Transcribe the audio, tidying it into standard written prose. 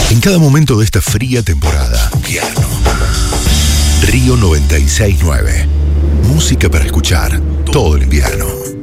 En cada momento de esta fría temporada, piano. Río 96.9. Música para escuchar todo el invierno.